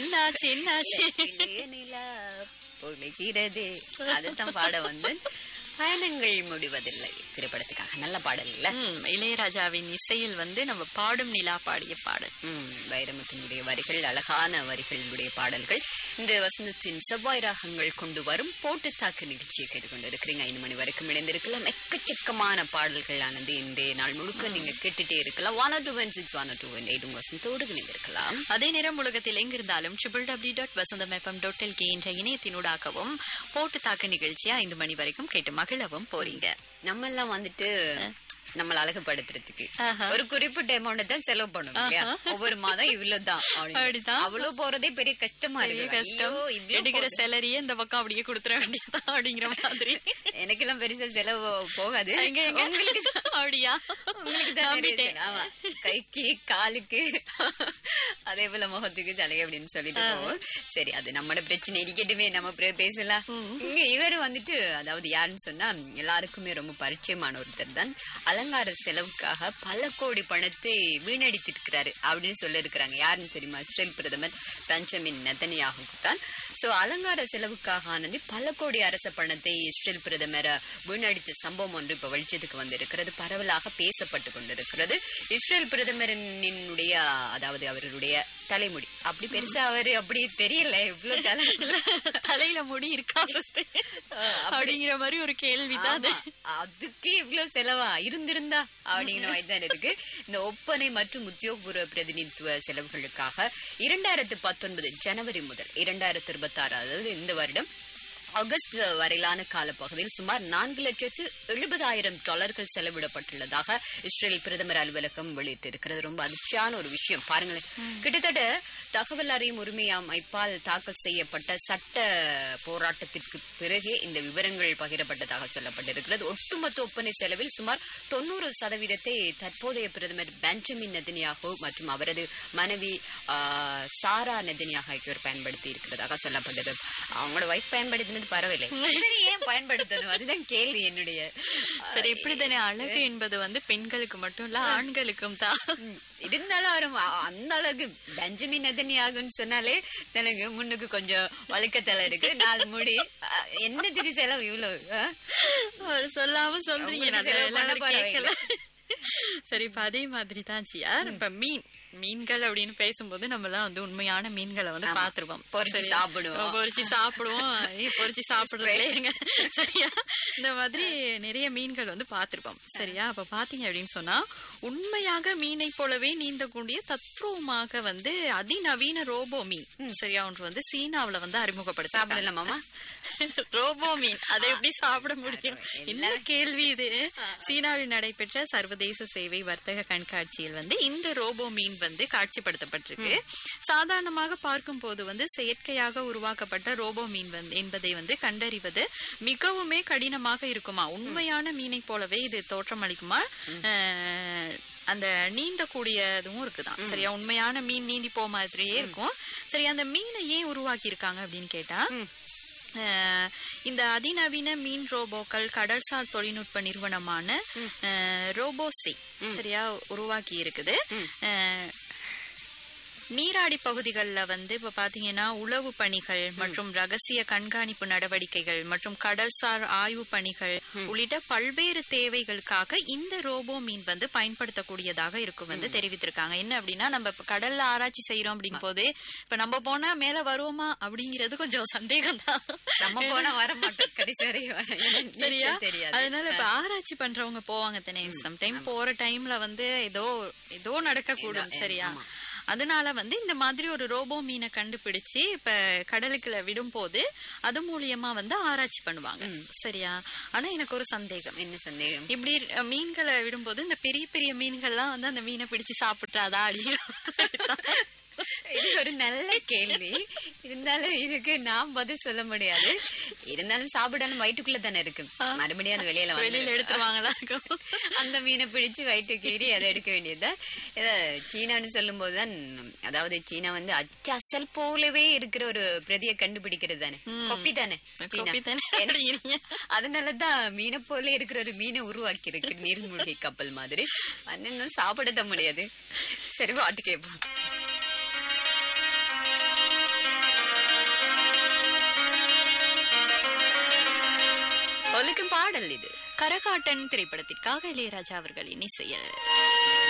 என்னாச்சு என்னாச்சு? இளைய நிலா பொழிகிறது அதுதான் பாட வந்து பயணங்கள் முடிவதில்லை திரைப்படத்துக்காக நல்ல பாடல் இல்ல. இளையராஜாவின் இசையில் வந்து நம்ம பாடும் நிலா பாடிய பாடல். வைரமுத்தினுடைய வரிகள் அழகான வரிகளுடைய பாடல்கள். இன்று வசந்தத்தின் செவ்வாய் ராகங்கள் கொண்டு வரும் போட்டு தாக்கு நிகழ்ச்சியை கேட்டுக்கொண்டு இருக்கிறீங்க. 5 மணி வரைக்கும் இணைந்திருக்கலாம். எக்கச்சக்கமான பாடல்கள் ஆனது இன்றைய நாள் முழுக்க நீங்க கேட்டுட்டே இருக்கலாம். 102.6 102.8 வசந்தோடு இணைந்திருக்கலாம். அதே நேரம் உலகத்தில் எங்கிருந்தாலும் www.vasantham.fm.lk என்ற இணையத்தினூடாகவும் போட்டு தாக்கு நிகழ்ச்சியா 5 மணி வரைக்கும் கேட்டு மகிழவும் போறீங்க. நம்ம எல்லாம் வந்துட்டு நம்மள அழகுபடுத்துறதுக்கு ஒரு குறிப்பிட்ட அமௌண்ட் தான் செலவு பண்ணுவோம் இல்லையா? ஒவ்வொரு மாதம் இவ்வளவுதான் அப்படிதான். அவ்வளவு போறதே பெரிய கஷ்டமா இருக்கு. கஷ்டம். எடுக்கிற சேலரியே இந்த பக்கம் அப்படியே கொடுத்துற வேண்டியதான் அப்படிங்கிற மாதிரி. எனக்கு எல்லாம் பெருசா செலவு போகாது. உங்களுக்கு அப்படியா? உங்களுக்கு தான். ஆமா, கைக்கு காலுக்கு அதே போல முகத்துக்கு தலையை அப்படின்னு சொல்லிட்டு போவோம். சரி, அது நம்மளோட பிரச்சனை இருக்கட்டுமே, நம்ம பேசலாம். இங்க இவரு வந்துட்டு அதாவது யாருன்னு சொன்னா எல்லாருக்குமே ரொம்ப பரிச்சயமான ஒருத்தர் தான். அலங்கார செலவுக்காக பல கோடி பணத்தை வீணடித்திருக்கிறாரு அப்படின்னு சொல்ல இருக்கிறாங்க. யாருன்னு தெரியுமா? இஸ்ரேல் பிரதமர் பெஞ்சமின் நெதன்யாஹு தான். சோ அலங்கார செலவுக்காக ஆனது பல கோடி அரச பணத்தை இஸ்ரேல் பிரதமர் வீணடித்த சம்பவம் ஒன்று இப்ப வெளிச்சத்துக்கு வந்து இருக்கிறது. பரவலாக பேசப்பட்டு கொண்டிருக்கிறது. இஸ்ரேல் பிரதமரினுடைய அதாவது அவருடைய தலைமுடி அப்படி பெருசா அவரு அப்படி தெரியல. இவ்வளவு தலையில முடி இருக்கா அப்படிங்கிற மாதிரி ஒரு கேள்விதான். அதுக்கே இவ்வளவு செலவா இருந்திருந்தா அப்படிங்கிற மாதிரி தான் இருக்கு. இந்த ஒப்பனை மற்றும் உத்தியோகபூர்வ பிரதிநிதித்துவ செலவுகளுக்காக 2019 ஜனவரி முதல் 2026 அதாவது இந்த வருடம் ஆகஸ்ட் வரையிலான காலப்பகுதியில் சுமார் 4,70,000 செலவிடப்பட்டுள்ளதாக இஸ்ரேல் பிரதமர் அலுவலகம் வெளியிட்டிருக்கிறது. ரொம்ப அதிர்ச்சியான ஒரு விஷயம் பாருங்களேன். கிட்டத்தட்ட தகவல் அறியும் உரிமை அமைப்பால் தாக்கல் செய்யப்பட்ட சட்ட போராட்டத்திற்கு பிறகே இந்த விவரங்கள் பகிரப்பட்டதாக சொல்லப்பட்டிருக்கிறது. ஒட்டுமொத்த ஒப்பனை செலவில் சுமார் 90% தற்போதைய பிரதமர் பெஞ்சமின் நெதன்யாஹு மற்றும் அவரது மனைவி சாரா நெதன்யாஹு ஆகியோர் பயன்படுத்தி இருக்கிறதாக சொல்லப்பட்டது. அவங்களோட வைஃப் பயன்படுத்தினது பரவாயில்லை, ஏன் பயன்படுத்தணும்? அதுதான் கேள்வி என்னுடைய. சரி, இப்படித்தானே அழகு என்பது வந்து பெண்களுக்கு மட்டும் இல்ல ஆண்களுக்கும் தான். இருந்தாலும் அவர் அந்த அளவுக்கு பெஞ்சமின் நெதன்யாஹுன்னு சொன்னாலே எனக்கு முன்னுக்கு கொஞ்சம் வழுக்கத்தலை இருக்கு, 4 முடி. என்ன திரு செலவு இவ்வளவு சொல்லாம சொல்றீங்க. சரி, இப்ப அதே மாதிரி தான் ஜியார். இப்ப மீன்கள் அப்படின்னு பேசும்போது நம்ம எல்லாம் வந்து உண்மையான மீன்களை வந்து பாத்துருவோம், பொரிச்சு சாப்பிடுவோம். சரியா? இந்த மாதிரி நிறைய மீன்கள் வந்து பாத்துருப்போம். சரியா? அப்ப பாத்தீங்க அப்படின்னு சொன்னா உண்மையாக மீனை போலவே நீந்தக்கூடிய தத்ரூபமாக வந்து அதிநவீன ரோபோ மீன் சரியா ஒன்று வந்து சீனாவுல வந்து அறிமுகப்படுத்தலாமா? ரோபோ மீன் அதை எப்படி சாப்பிட முடியும்? என்ன கேள்வி இது? சீனாவில் நடைபெற்ற சர்வதேச சேவை வர்த்தக கண்காட்சியில் வந்து இந்த ரோபோ மீன் வந்து காட்சிப்படுத்தப்பட்டிருக்கு. சாதாரணமாக பார்க்கும் போது வந்து செயற்கையாக உருவாக்கப்பட்ட ரோபோ மீன் என்பதை வந்து கண்டறிவது மிகவுமே கடினமாக இருக்குமா? உண்மையான மீனை போலவே இது தோற்றமளிக்குமா? அந்த நீந்தக்கூடியதும் இருக்குதான். சரியா? உண்மையான மீன் நீந்தி போ மாதிரியே இருக்கும். சரி, அந்த மீனை ஏன் உருவாக்கி இருக்காங்க அப்படின்னு கேட்டா இந்த அதிநவீன மீன் ரோபோக்கள் கடல்சார் தொழில்நுட்ப நிறுவனமான ரோபோசி சரியா உருவாக்கி இருக்குது. நீராடி பகுதிகளில் வந்து இப்ப பாத்தீங்கன்னா உளவு பணிகள் மற்றும் ரகசிய கண்காணிப்பு நடவடிக்கைகள் மற்றும் கடல்சார் ஆய்வு பணிகள் உள்ளிட்ட பல்வேறு தேவைகளுக்காக இந்த ரோபோ மீன் வந்து பயன்படுத்தக்கூடியதாக இருக்கும் வந்து தெரிவித்திருக்காங்க. என்ன அப்படின்னா நம்ம இப்ப கடல்ல ஆராய்ச்சி செய்யறோம் அப்படிங்கும் போது இப்ப நம்ம போனா மேல வருவோமா அப்படிங்கிறது கொஞ்சம் சந்தேகம் தான். நம்ம போனா வர மாட்டோம் கடைசி வரை. சரியா? அதனால இப்ப ஆராய்ச்சி பண்றவங்க போவாங்க தானே, சம்டைம் போற டைம்ல வந்து ஏதோ நடக்க கூடும். சரியா? அதனால வந்து இந்த மாதிரி ஒரு ரோபோ மீனை கண்டுபிடிச்சு இப்ப கடலுக்குள்ள விடும் போது அது மூலியமா வந்து ஆராய்ச்சி பண்ணுவாங்க. சரியா? ஆனா எனக்கு ஒரு சந்தேகம். என்ன சந்தேகம்? இப்படி மீன்களை விடும்போது இந்த பெரிய பெரிய மீன்கள்லாம் வந்து அந்த மீனை பிடிச்சு சாப்பிட்றாதா? இது ஒரு நல்ல கேள்வி. இருந்தாலும் இதுக்கு நாம் பதில் சொல்ல முடியாது. இருந்தாலும் சாப்பிடாலும் வயிற்றுக்குள்ள தானே இருக்கு, மறுபடியும் அது வெளியில எடுத்துருவாங்களா? அந்த மீனை பிடிச்சு வயிற்று கீறி அதை எடுக்க வேண்டியதுதான். சீனான்னு சொல்லும் போதுதான், அதாவது சீனா வந்து அச்சல் போலவே இருக்கிற ஒரு பிரதியை கண்டுபிடிக்கிறது தானே, கொப்பி தானே சீனா. அதனாலதான் மீனை போல இருக்கிற ஒரு மீனை உருவாக்கி இருக்கு, நீர்மூழ்கி கப்பல் மாதிரி. அதனால சாப்பிடத்தான் முடியாது. சரி, பாட்டு கேட்போம். ஒலிக்கும் பாடல் இது கரகாட்டன் திரைப்படத்திற்காக இளையராஜா அவர்களின் இசையில்